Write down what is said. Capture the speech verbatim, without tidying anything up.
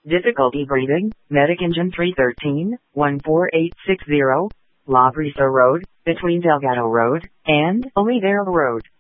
Difficulty breathing, Medic Engine three thirteen, one four eight six zero, La Brisa Road, between Delgado Road and Olivero Road.